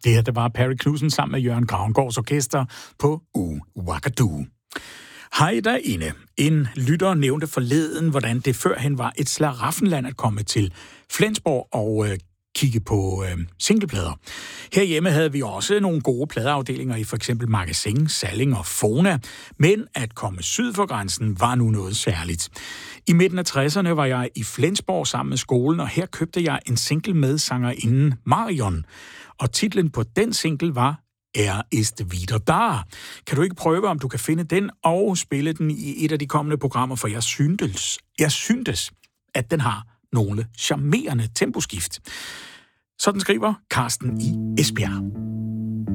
Det her, det var Perry Knudsen sammen med Jørgen Gravengårds orkester på Ouagadougou. Hej derinde. En lytter nævnte forleden, hvordan det førhen var et slaraffenland at komme til Flensborg og kigge på singleplader. Herhjemme havde vi også nogle gode pladeafdelinger i for eksempel Magasin, Salling og Fona, men at komme syd for grænsen var nu noget særligt. I midten af 60'erne var jeg i Flensborg sammen med skolen, og her købte jeg en single med sangerinden Marion. Og titlen på den single var Ist wieder da. Kan du ikke prøve, om du kan finde den og spille den i et af de kommende programmer, for jeg syntes, at den har nogle charmerende temposkift. Sådan skriver Carsten i Esbjerg.